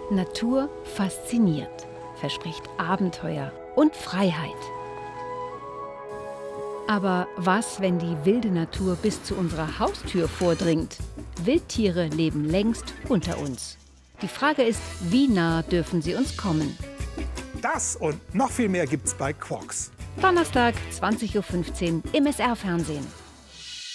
Natur fasziniert, verspricht Abenteuer und Freiheit. Aber was, wenn die wilde Natur bis zu unserer Haustür vordringt? Wildtiere leben längst unter uns. Die Frage ist, wie nah dürfen sie uns kommen? Das und noch viel mehr gibt's bei Quarks. Donnerstag, 20:15 Uhr im SR-Fernsehen.